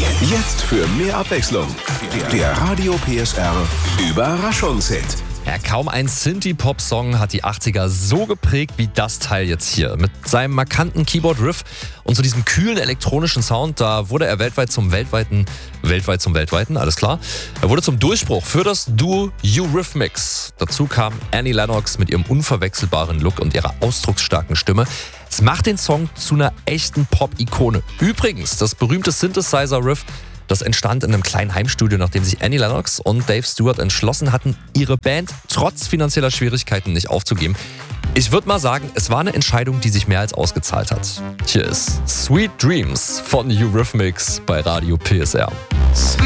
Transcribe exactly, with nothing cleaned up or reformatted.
Jetzt für mehr Abwechslung. Der Radio P S R Überraschungshit. Ja, kaum ein Synthie-Pop-Song hat die achtziger so geprägt wie das Teil jetzt hier. Mit seinem markanten Keyboard-Riff und so diesem kühlen elektronischen Sound, da wurde er weltweit zum weltweiten, weltweit zum weltweiten, alles klar. Er wurde zum Durchbruch für das Duo Eurythmics. Dazu kam Annie Lennox mit ihrem unverwechselbaren Look und ihrer ausdrucksstarken Stimme. Es macht den Song zu einer echten Pop-Ikone. Übrigens, das berühmte Synthesizer-Riff, das entstand in einem kleinen Heimstudio, nachdem sich Annie Lennox und Dave Stewart entschlossen hatten, ihre Band trotz finanzieller Schwierigkeiten nicht aufzugeben. Ich würde mal sagen, es war eine Entscheidung, die sich mehr als ausgezahlt hat. Hier ist Sweet Dreams von Eurythmics bei Radio P S R.